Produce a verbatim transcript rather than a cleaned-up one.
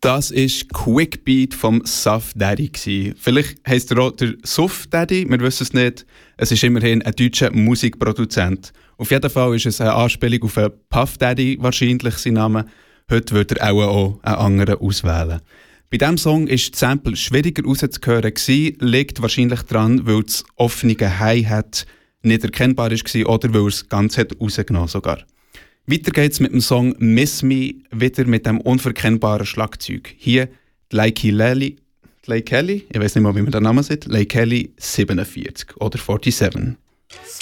Das war Quick Beat vom Suff Daddy gewesen. Vielleicht heisst er auch der Suff Daddy, wir wissen es nicht. Es ist immerhin ein deutscher Musikproduzent. Auf jeden Fall ist es eine Anspielung auf einen Puff Daddy, wahrscheinlich sein Name. Heute würde er auch, auch einen anderen auswählen. Bei diesem Song war das Sample schwieriger rauszuhören, liegt wahrscheinlich daran, weil das offene Hi-Hat nicht erkennbar war oder weil er es ganz hat rausgenommen sogar. Weiter geht's mit dem Song «Miss Me», wieder mit dem unverkennbaren Schlagzeug. Hier Lake Kelly, Lake Kelly, ich weiß nicht mal, wie man den Namen sagt, Lake Kelly siebenundvierzig oder siebenundvierzig.